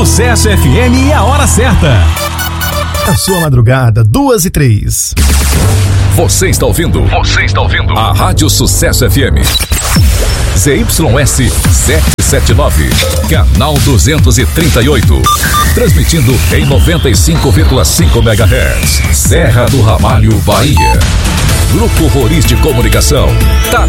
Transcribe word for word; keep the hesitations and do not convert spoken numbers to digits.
Sucesso F M e a hora certa. A sua madrugada, duas e três. Você está ouvindo? Você está ouvindo? A Rádio Sucesso F M. Z Y S setecentos e setenta e nove, canal duzentos e trinta e oito. Transmitindo em noventa e cinco vírgula cinco megahertz. Serra do Ramalho, Bahia. Grupo Roriz de Comunicação. Tá